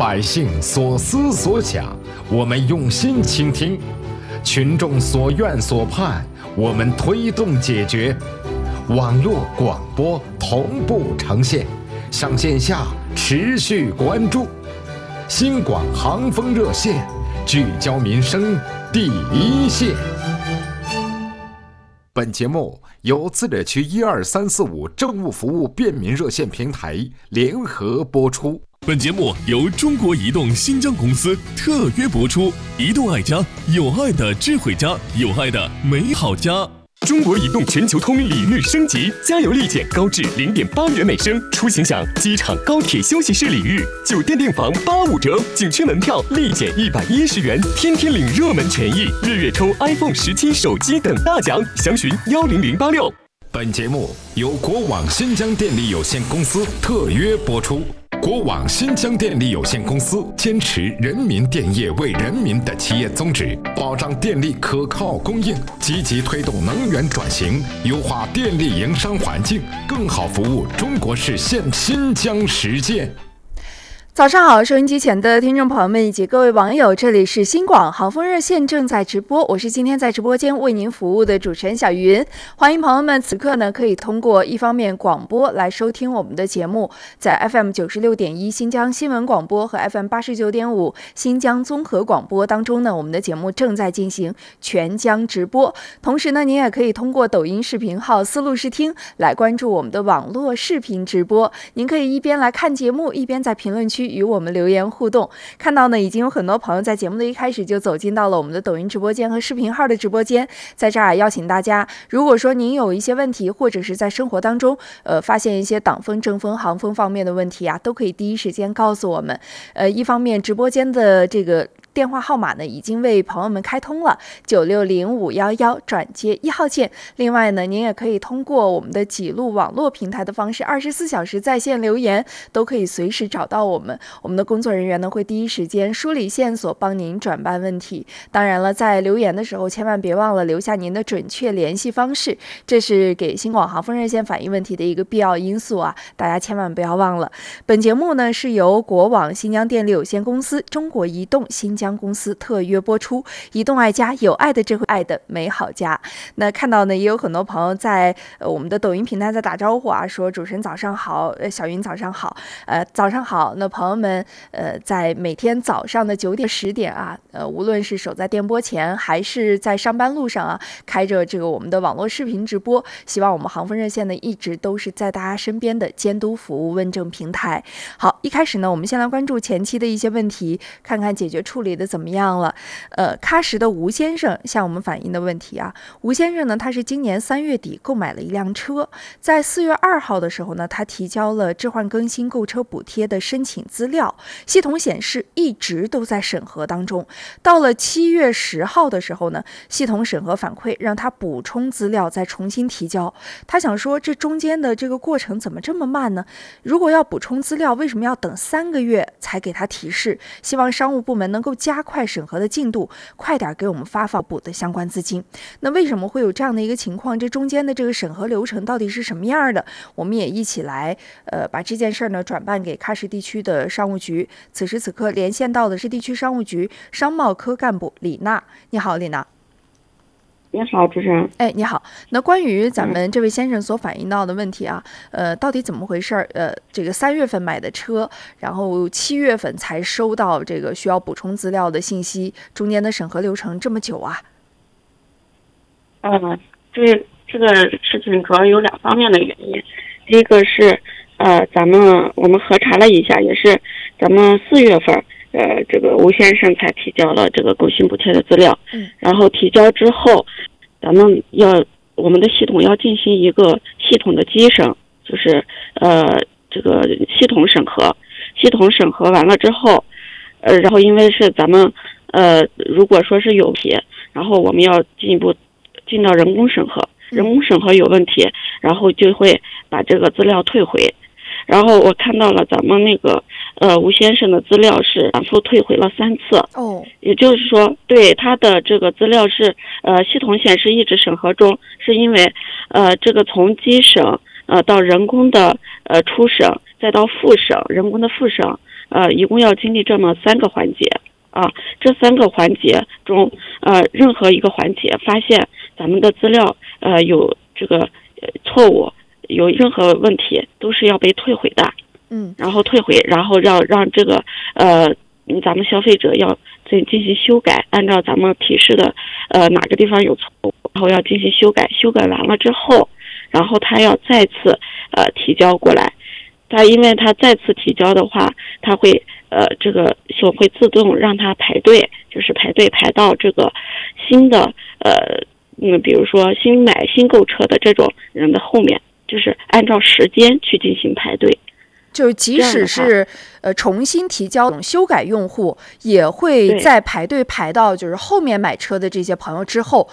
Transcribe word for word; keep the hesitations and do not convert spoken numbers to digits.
百姓所思所想，我们用心倾听；群众所愿所盼，我们推动解决。网络广播同步呈现，上线下持续关注。新广航风热线，聚焦民生第一线。本节目由自治区一二三四五政务服务便民热线平台联合播出。 本节目由中国移动新疆公司特约播出。移动爱家，有爱的智慧家，有爱的美好家。 中国移动全球通礼遇升级，加油立减高至零点八元每升，出行享机场、高铁休息室礼遇，酒店订房八五折，景区门票立减一百一十元，天天领热门权益，日月抽 iPhone 十七手机等大奖，详询幺零零八六。 本节目由国网新疆电力有限公司特约播出。国网新疆电力有限公司坚持人民电业为人民的企业宗旨，保障电力可靠供应，积极推动能源转型，优化电力营商环境，更好服务中国式现新疆实践。 早上好，收音机前的听众朋友们以及各位网友，这里是新广航风热线正在直播，我是今天在直播间为您服务的主持人小云。欢迎朋友们此刻呢可以通过一方面广播来收听我们的节目，在 F M 九十六点一 新疆新闻广播和 F M 八十九点五 新疆综合广播当中呢，我们的节目正在进行全疆直播。同时呢，您也可以通过抖音视频号思路视听来关注我们的网络视频直播，您可以一边来看节目，一边在评论区与我们留言互动。看到呢，已经有很多朋友在节目的一开始就走进到了我们的抖音直播间和视频号的直播间。在这儿邀请大家，如果说您有一些问题，或者是在生活当中呃发现一些挡风、正风、航风方面的问题啊，都可以第一时间告诉我们。呃，一方面直播间的这个电话号码呢已经为朋友们开通了九六零五一一转接一号键。另外呢，您也可以通过我们的几路网络平台的方式，二十四小时在线留言，都可以随时找到我们。我们的工作人员呢会第一时间梳理线索，帮您转办问题。当然了，在留言的时候千万别忘了留下您的准确联系方式，这是给新广航风热线反映问题的一个必要因素啊，大家千万不要忘了。本节目呢是由国网新疆电力有限公司、中国移动新疆公司特约播出。移动爱家，有爱的智慧，爱的美好家。那看到呢，也有很多朋友在、呃、我们的抖音平台在打招呼啊，说主持人早上好，呃，小云早上好，呃，早上好。那朋友们，呃，在每天早上的九点十点啊，呃，无论是守在电波前，还是在上班路上啊，开着这个我们的网络视频直播。希望我们航风热线呢，一直都是在大家身边的监督服务问政平台。好，一开始呢，我们先来关注前期的一些问题，看看解决处理的怎么样了。呃，喀什的吴先生向我们反映的问题啊，吴先生呢，他是今年三月底购买了一辆车，在四月二号的时候呢，他提交了置换更新购车补贴的申请资料，系统显示一直都在审核当中。到了七月十号的时候呢，系统审核反馈让他补充资料再重新提交。他想说，这中间的这个过程怎么这么慢呢？如果要补充资料，为什么要等三个月才给他提示？希望商务部门能够加快审核的进度，快点给我们发放补的相关资金。那为什么会有这样的一个情况？这中间的这个审核流程到底是什么样的？我们也一起来呃把这件事呢转办给喀什地区的商务局。此时此刻连线到的是地区商务局商贸科干部李娜。你好，李娜。 你好，主持人。 哎，你好。那关于咱们这位先生所反映到的问题啊，呃，到底怎么回事？呃，这个三月份买的车，然后七月份才收到这个需要补充资料的信息，中间的审核流程这么久啊？ 嗯，这这个事情主要有两方面的原因。第一个是，呃，咱们我们核查了一下，也是咱们四月份，呃，这个吴先生才提交了这个更新补贴的资料。嗯。然后提交之后，咱们要我们的系统要进行一个系统的机审，就是呃这个系统审核。系统审核完了之后，呃，然后因为是咱们呃如果说是有问题，然后我们要进一步进到人工审核。人工审核有问题，然后就会把这个资料退回。然后我看到了咱们那个呃吴先生的资料是反复退回了三次。哦，也就是说，对他的这个资料是呃系统显示一直审核中，是因为呃这个从机审呃到人工的呃初审，再到复审，人工的复审， 呃，一共要经历这么三个环节啊。这三个环节中，呃，任何一个环节发现咱们的资料呃有这个呃错误，有任何问题，都是要被退回的。 嗯， 然后退回，然后让让这个呃，咱们消费者要进进行修改，按照咱们提示的呃哪个地方有错误，然后要进行修改，修改完了之后，然后他要再次呃提交过来。他因为他再次提交的话，他会呃这个就会自动让他排队，就是排队排到这个新的呃嗯，比如说新买新购车的这种人的后面，就是按照时间去进行排队。 就是即使是呃重新提交修改用户，也会在排队排到就是后面买车的这些朋友之后，